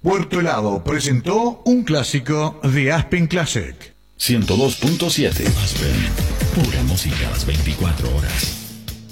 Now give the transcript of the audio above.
Puerto Helado presentó un clásico de Aspen Classic. 102.7 Aspen. Pura música las 24 horas.